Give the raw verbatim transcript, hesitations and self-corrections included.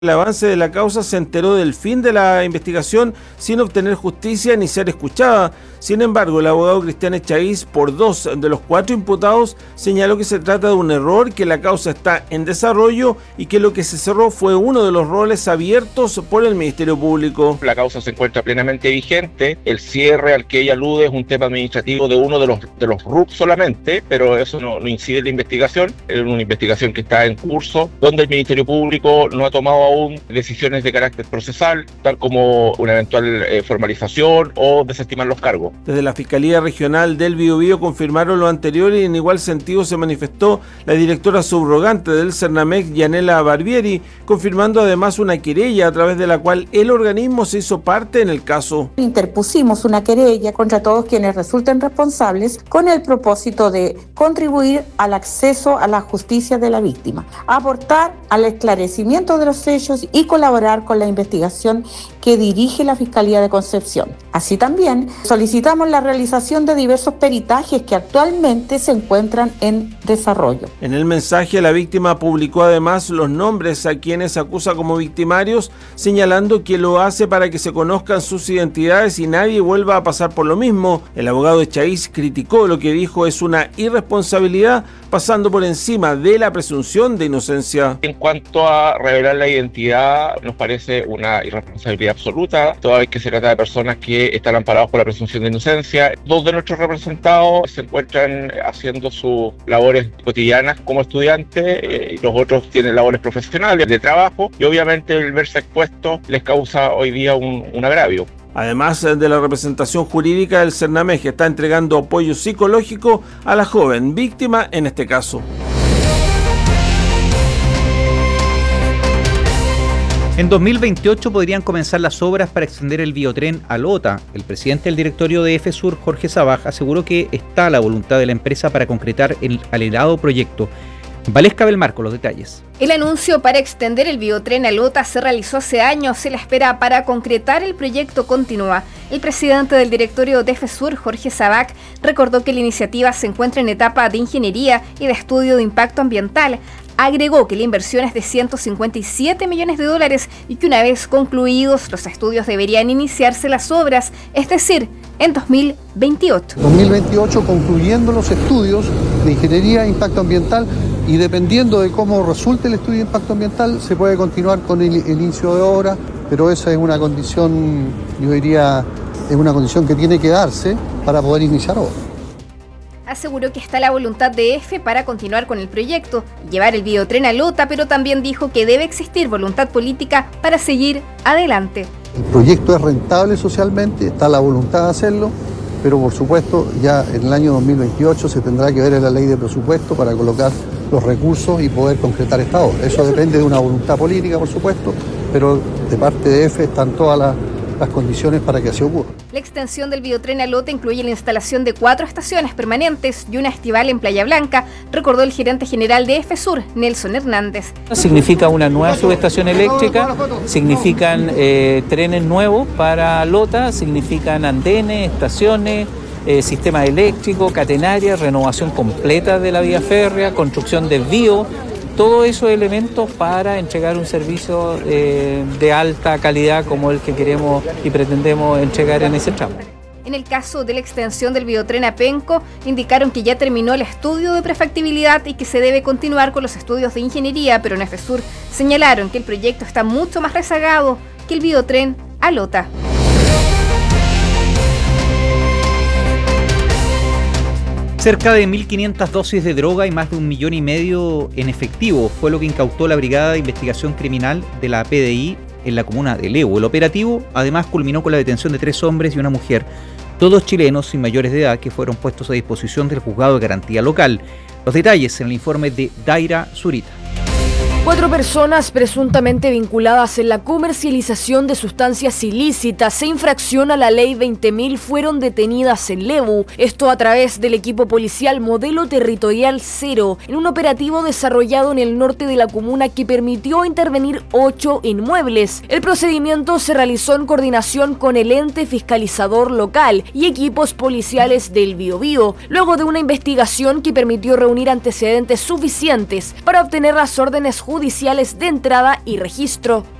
El avance de la causa se enteró del fin de la investigación sin obtener justicia ni ser escuchada. Sin embargo, el abogado Cristian Echaíz, por dos de los cuatro imputados, señaló que se trata de un error, que la causa está en desarrollo y que lo que se cerró fue uno de los roles abiertos por el Ministerio Público. La causa se encuentra plenamente vigente. El cierre al que ella alude es un tema administrativo de uno de los, de los R U P solamente, pero eso no, no incide en la investigación. Es una investigación que está en curso, donde el Ministerio Público no ha tomado aún decisiones de carácter procesal, tal como una eventual eh, formalización o desestimar los cargos. Desde la Fiscalía Regional del Biobío confirmaron lo anterior y en igual sentido se manifestó la directora subrogante del Cernamec, Yanela Barbieri, confirmando además una querella a través de la cual el organismo se hizo parte en el caso. Interpusimos una querella contra todos quienes resulten responsables con el propósito de contribuir al acceso a la justicia de la víctima, aportar al esclarecimiento de los hechos y colaborar con la investigación que dirige la Fiscalía de Concepción. Así también solicitamos la realización de diversos peritajes que actualmente se encuentran en desarrollo. En el mensaje, la víctima publicó además los nombres a quienes acusa como victimarios, señalando que lo hace para que se conozcan sus identidades y nadie vuelva a pasar por lo mismo. El abogado Echaíz criticó lo que dijo es una irresponsabilidad, pasando por encima de la presunción de inocencia. En cuanto a revelar la identidad, nos parece una irresponsabilidad absoluta, toda vez que se trata de personas que están amparados por la presunción de inocencia. Dos de nuestros representados se encuentran haciendo sus labores cotidianas como estudiantes, eh, y los otros tienen labores profesionales de trabajo, y obviamente el verse expuesto les causa hoy día un, un agravio. Además de la representación jurídica, del Cernamec está entregando apoyo psicológico a la joven víctima en este caso. En dos mil veintiocho podrían comenzar las obras para extender el biotren a Lota. El presidente del directorio de EFESUR, Jorge Sabaj, aseguró que está la voluntad de la empresa para concretar el anhelado proyecto. Valesca Belmar con los detalles. El anuncio para extender el biotren a Lota se realizó hace años. Se la espera para concretar el proyecto continúa. El presidente del directorio de EFESUR, Jorge Sabaj, recordó que la iniciativa se encuentra en etapa de ingeniería y de estudio de impacto ambiental. Agregó que la inversión es de ciento cincuenta y siete millones de dólares y que una vez concluidos los estudios deberían iniciarse las obras, es decir, en dos mil veintiocho. dos mil veintiocho concluyendo los estudios de ingeniería e impacto ambiental, y dependiendo de cómo resulte el estudio de impacto ambiental se puede continuar con el, el inicio de obra, pero esa es una condición, yo diría, es una condición que tiene que darse para poder iniciar obra. Aseguró que está la voluntad de EFE para continuar con el proyecto y llevar el biotren a Lota, pero también dijo que debe existir voluntad política para seguir adelante. El proyecto es rentable socialmente, está la voluntad de hacerlo, pero por supuesto ya en el año dos mil veintiocho se tendrá que ver en la ley de presupuesto para colocar los recursos y poder concretar esta obra. Eso depende de una voluntad política, por supuesto, pero de parte de EFE están todas las, las condiciones para que así ocurra. La extensión del biotren a Lota incluye la instalación de cuatro estaciones permanentes y una estival en Playa Blanca, recordó el gerente general de EFESUR, Nelson Hernández. Significa una nueva subestación eléctrica, significan eh, trenes nuevos para Lota, significan andenes, estaciones, eh, sistema eléctrico, catenaria, renovación completa de la vía férrea, construcción de desvío. Todos esos elementos para entregar un servicio eh, de alta calidad como el que queremos y pretendemos entregar en ese tramo. En el caso de la extensión del biotren a Penco, indicaron que ya terminó el estudio de prefactibilidad y que se debe continuar con los estudios de ingeniería, pero en EFESUR señalaron que el proyecto está mucho más rezagado que el biotren a Lota. Cerca de mil quinientas dosis de droga y más de un millón y medio en efectivo fue lo que incautó la Brigada de Investigación Criminal de la P D I en la comuna de Leu. El operativo además culminó con la detención de tres hombres y una mujer, todos chilenos sin mayores de edad, que fueron puestos a disposición del juzgado de garantía local. Los detalles en el informe de Daira Zurita. Cuatro personas presuntamente vinculadas en la comercialización de sustancias ilícitas e infracción a la ley veinte mil fueron detenidas en Lebu. Esto a través del equipo policial Modelo Territorial Cero, en un operativo desarrollado en el norte de la comuna que permitió intervenir ocho inmuebles. El procedimiento se realizó en coordinación con el ente fiscalizador local y equipos policiales del Biobío, luego de una investigación que permitió reunir antecedentes suficientes para obtener las órdenes judiciales judiciales de entrada y registro.